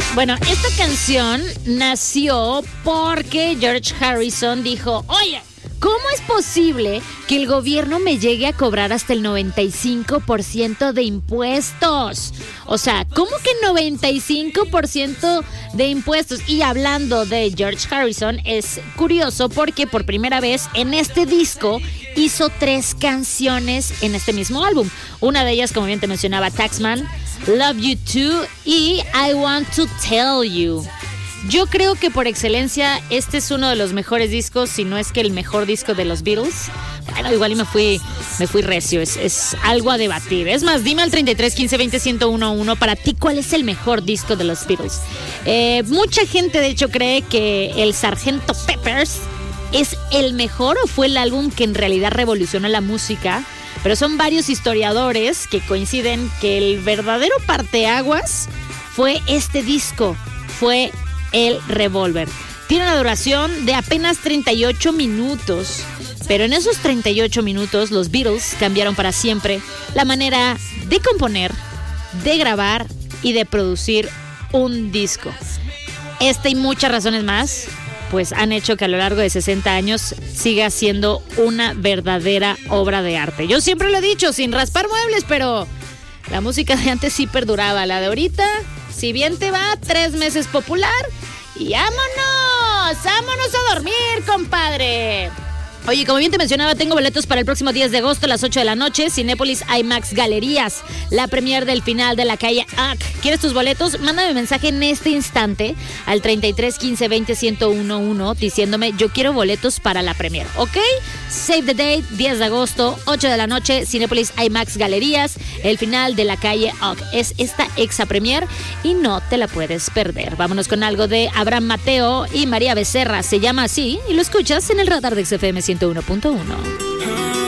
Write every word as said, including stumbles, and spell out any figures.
Bueno, esta canción nació porque George Harrison dijo, oye, ¿cómo es posible que el gobierno me llegue a cobrar hasta el noventa y cinco por ciento de impuestos? O sea, ¿cómo que noventa y cinco por ciento de impuestos? Y hablando de George Harrison, es curioso porque por primera vez en este disco hizo tres canciones en este mismo álbum. Una de ellas, como bien te mencionaba, Taxman, Love You Too y I Want to Tell You. Yo creo que por excelencia este es uno de los mejores discos, si no es que el mejor disco de los Beatles. Bueno, igual y me fui, me fui recio, es, es algo a debatir. Es más, dime al treinta y tres, quince, veinte, ciento uno, para ti, ¿cuál es el mejor disco de los Beatles? Eh, mucha gente, de hecho, cree que el Sargento Peppers es el mejor o fue el álbum que en realidad revolucionó la música. Pero son varios historiadores que coinciden que el verdadero parteaguas fue este disco, fue el Revolver. Tiene una duración de apenas treinta y ocho minutos, pero en esos treinta y ocho minutos los Beatles cambiaron para siempre la manera de componer, de grabar y de producir un disco. Esta y muchas razones más pues han hecho que a lo largo de sesenta años siga siendo una verdadera obra de arte. Yo siempre lo he dicho, sin raspar muebles, pero la música de antes sí perduraba. La de ahorita, si bien te va, tres meses popular y vámonos, vámonos a dormir, compadre. Oye, como bien te mencionaba, tengo boletos para el próximo diez de agosto a las ocho de la noche, Cinépolis IMAX Galerías, la premier del final de La Calle A C. ¿Quieres tus boletos? Mándame mensaje en este instante al treinta y tres, quince, veinte, ciento uno diciéndome yo quiero boletos para la premier, ¿ok? Save the date, diez de agosto, ocho de la noche, Cinépolis IMAX Galerías, el final de La Calle A C. Es esta exa premier y no te la puedes perder. Vámonos con algo de Abraham Mateo y María Becerra, se llama así y lo escuchas en el radar de X F M ciento uno punto uno.